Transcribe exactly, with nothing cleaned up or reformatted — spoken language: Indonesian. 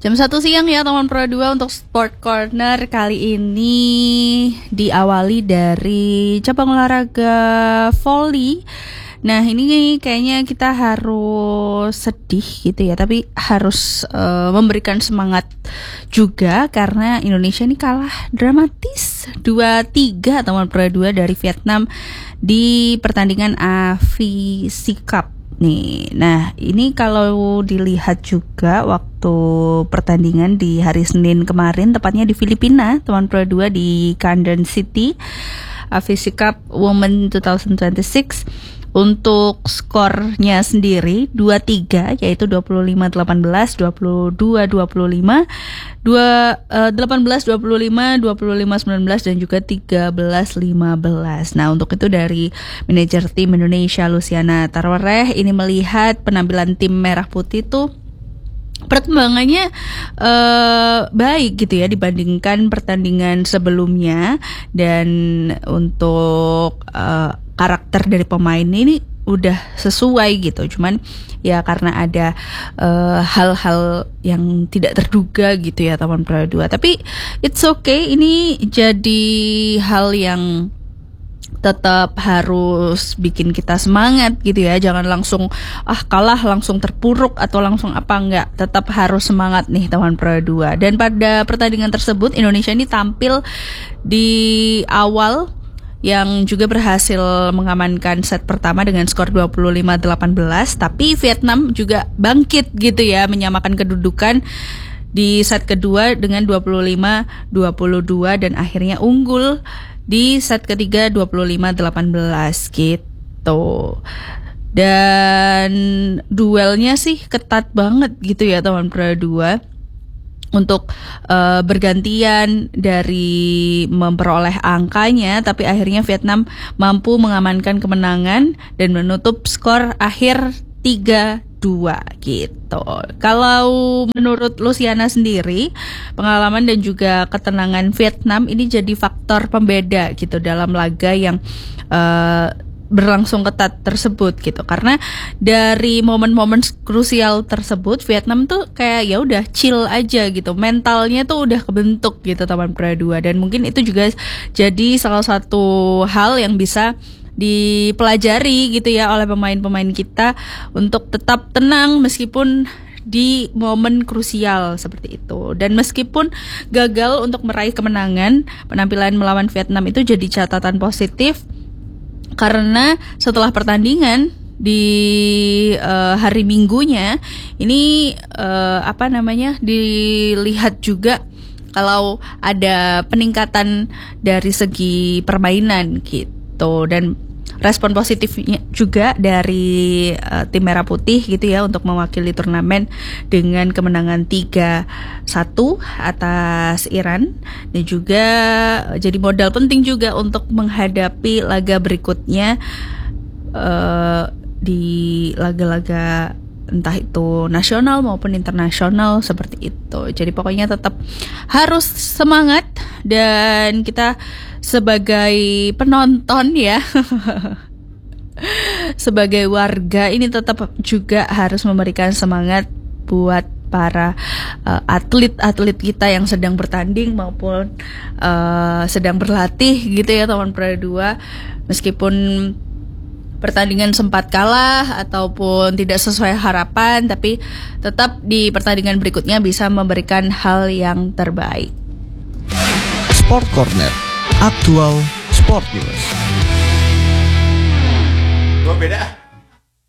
Jam satu siang ya teman Pro dua untuk Sport Corner kali ini diawali dari cabang olahraga volley. Nah ini kayaknya kita harus sedih gitu ya, tapi harus uh, memberikan semangat juga karena Indonesia ini kalah dramatis dua tiga teman Pro dua dari Vietnam di pertandingan A F I C Cup nih. Nah ini kalau dilihat juga waktu pertandingan di hari Senin kemarin, tepatnya di Filipina teman Pro dua di Camden City, A F I C Cup Women dua ribu dua puluh enam. Untuk skornya sendiri dua tiga, yaitu dua puluh lima delapan belas, dua puluh dua dua puluh lima, delapan belas dua puluh lima, dua puluh lima sembilan belas, dan juga tiga belas lima belas. Nah untuk itu dari manajer tim Indonesia Luciana Tarwareh ini melihat penampilan tim Merah Putih tuh perkembangannya uh, baik gitu ya dibandingkan pertandingan sebelumnya, dan untuk uh, karakter dari pemain ini udah sesuai gitu. Cuman ya karena ada uh, hal-hal yang tidak terduga gitu ya teman Pro dua. Tapi it's okay, ini jadi hal yang tetap harus bikin kita semangat gitu ya. Jangan langsung ah kalah langsung terpuruk atau langsung apa, enggak. Tetap harus semangat nih teman Pro dua. Dan pada pertandingan tersebut Indonesia ini tampil di awal yang juga berhasil mengamankan set pertama dengan skor dua puluh lima delapan belas, tapi Vietnam juga bangkit gitu ya, menyamakan kedudukan di set kedua dengan dua puluh lima dua puluh dua dan akhirnya unggul di set ketiga dua puluh lima delapan belas gitu. Dan duelnya sih ketat banget gitu ya teman Pro dua. Untuk uh, bergantian dari memperoleh angkanya, tapi akhirnya Vietnam mampu mengamankan kemenangan dan menutup skor akhir tiga dua gitu. Kalau menurut Luciana sendiri, pengalaman dan juga ketenangan Vietnam ini jadi faktor pembeda gitu dalam laga yang uh, berlangsung ketat tersebut gitu. Karena dari momen-momen krusial tersebut Vietnam tuh kayak ya udah chill aja gitu, mentalnya tuh udah kebentuk gitu teman Pro dua. Dan mungkin itu juga jadi salah satu hal yang bisa dipelajari gitu ya oleh pemain-pemain kita untuk tetap tenang meskipun di momen krusial seperti itu. Dan meskipun gagal untuk meraih kemenangan, penampilan melawan Vietnam itu jadi catatan positif. Karena setelah pertandingan di uh, hari Minggunya ini uh, apa namanya dilihat juga kalau ada peningkatan dari segi permainan gitu, dan respon positifnya juga dari uh, tim Merah Putih gitu ya untuk mewakili turnamen dengan kemenangan tiga satu atas Iran, dan juga jadi modal penting juga untuk menghadapi laga berikutnya uh, di laga-laga entah itu nasional maupun internasional seperti itu. Jadi pokoknya tetap harus semangat, dan kita sebagai penonton ya sebagai warga ini tetap juga harus memberikan semangat buat para uh, atlet-atlet kita yang sedang bertanding maupun uh, sedang berlatih gitu ya teman Pro dua. Meskipun pertandingan sempat kalah ataupun tidak sesuai harapan, tapi tetap di pertandingan berikutnya bisa memberikan hal yang terbaik. Sport Corner, aktual sport news. Gua beda.